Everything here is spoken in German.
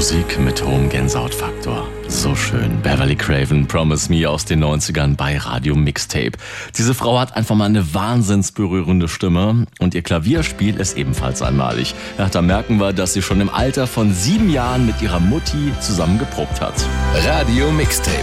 Musik mit hohem Gänsehautfaktor. So schön. Beverly Craven, Promise Me aus den 90ern bei Radio Mixtape. Diese Frau hat einfach mal eine wahnsinnsberührende Stimme und ihr Klavierspiel ist ebenfalls einmalig. Ja, da merken wir, dass sie schon im Alter von 7 Jahren mit ihrer Mutti zusammen geprobt hat. Radio Mixtape.